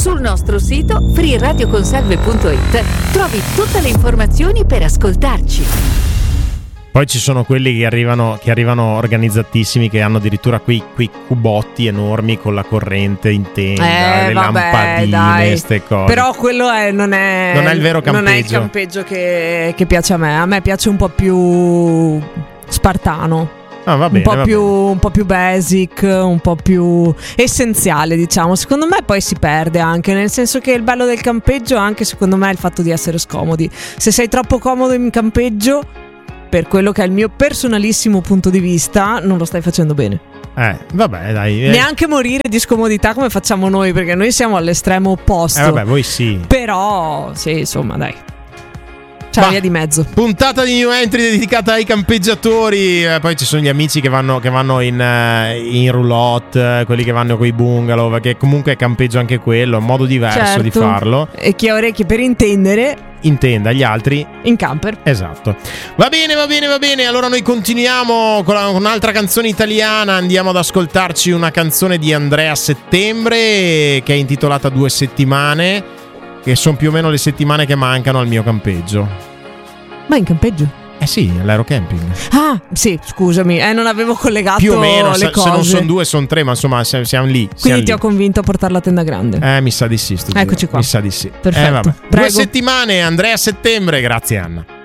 Sul nostro sito freeradioconsalve.it trovi tutte le informazioni per ascoltarci. Poi ci sono quelli che arrivano organizzatissimi, che hanno addirittura quei cubotti enormi con la corrente in tenda, le lampadine, queste cose. Però quello non è il vero campeggio. Non è il campeggio che piace a me. A me piace un po' più spartano. Ah, va bene, un po' più basic, un po' più essenziale, diciamo. Secondo me poi si perde anche, nel senso che il bello del campeggio anche secondo me è il fatto di essere scomodi. Se sei troppo comodo in campeggio, per quello che è il mio personalissimo punto di vista, non lo stai facendo bene. Vabbè, dai. Neanche morire di scomodità come facciamo noi, perché noi siamo all'estremo opposto. Vabbè, voi sì. Però, sì, insomma, dai. C'è la via di mezzo. Puntata di New Entry dedicata ai campeggiatori. Poi ci sono gli amici che vanno in roulotte, quelli che vanno coi bungalow, perché comunque è campeggio anche quello, è un modo diverso di farlo. E chi ha orecchie per intenda, gli altri in camper. Esatto. Va bene. Allora noi continuiamo con un'altra canzone italiana. Andiamo ad ascoltarci una canzone di Andrea Settembre che è intitolata 2 settimane, che sono più o meno le settimane che mancano al mio campeggio. Ma in campeggio? Sì, all'aerocamping. Ah, sì, scusami, non avevo collegato più o meno, le cose. Se non sono 2, sono 3, ma insomma siamo lì. Quindi ti ho convinto a portare la tenda grande. Mi sa di sì. Eccoci qua. Mi sa di sì. Perfetto. Vabbè. 2 settimane, Andrea Settembre, grazie Anna.